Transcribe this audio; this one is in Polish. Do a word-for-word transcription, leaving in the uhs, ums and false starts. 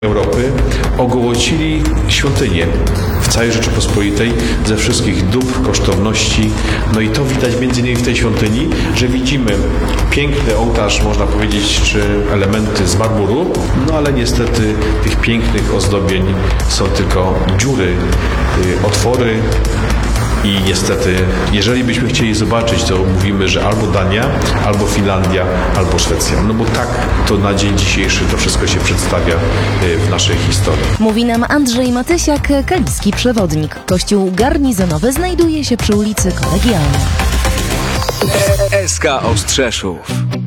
Europy ogołocili świątynię w całej Rzeczypospolitej ze wszystkich dóbr, kosztowności. No i to widać między innymi w tej świątyni, że widzimy piękny ołtarz, można powiedzieć, czy elementy z marmuru, no ale niestety tych pięknych ozdobień są tylko dziury, otwory. I niestety, jeżeli byśmy chcieli zobaczyć, to mówimy, że albo Dania, albo Finlandia, albo Szwecja. No bo tak to na dzień dzisiejszy to wszystko się przedstawia w naszej historii. Mówi nam Andrzej Matysiak, kaliski przewodnik. Kościół garnizonowy znajduje się przy ulicy Kolegialnej. S K Ostrzeszów.